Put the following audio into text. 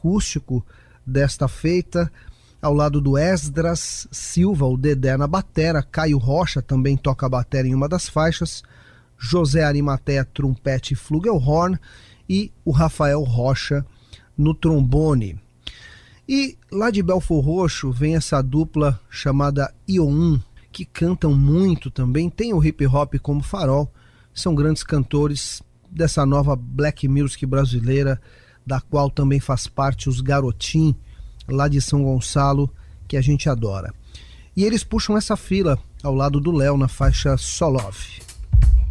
acústico desta feita, ao lado do Esdras Silva, o Dedé na batera, Caio Rocha também toca a batera em uma das faixas, José Arimateia trompete e flugelhorn e o Rafael Rocha no trombone. E lá de Belfor Roxo vem essa dupla chamada Ioun, que cantam muito também, tem o hip hop como farol, são grandes cantores dessa nova black music brasileira, da qual também faz parte os Garotim, lá de São Gonçalo, que a gente adora. E eles puxam essa fila ao lado do Léo na faixa Solove.